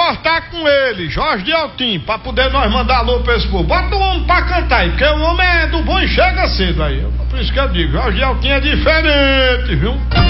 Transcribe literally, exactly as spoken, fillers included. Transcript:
cortar com ele, Jorge de Altim, pra poder nós mandar alô pra esse povo. Bota o homem pra cantar aí, porque o homem é do bom e chega cedo aí. Por isso que eu digo, Jorge de Altim é diferente, viu?